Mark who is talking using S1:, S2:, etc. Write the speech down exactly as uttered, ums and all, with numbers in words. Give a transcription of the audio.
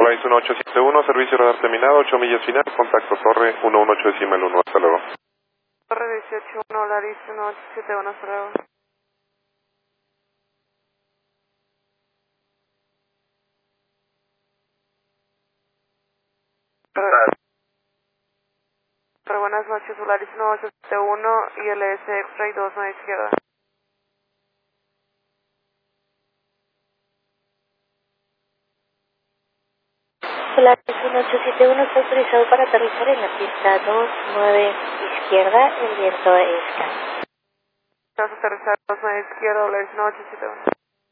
S1: Solaris uno ocho siete uno, servicio radar terminado, ocho millas final, contacto torre uno uno ocho decimal uno, hasta luego.
S2: Torre dieciocho uno, Solaris uno ocho siete uno, hasta luego. Pero buenas noches, Solaris uno ocho siete uno y L S X-Ray dos, nueve izquierda.
S3: Solaris uno ocho siete uno está autorizado para aterrizar en la pista dos nueve izquierda, el viento es calmo.
S2: Vamos a aterrizar dos nueve izquierda, Solaris uno ocho siete uno.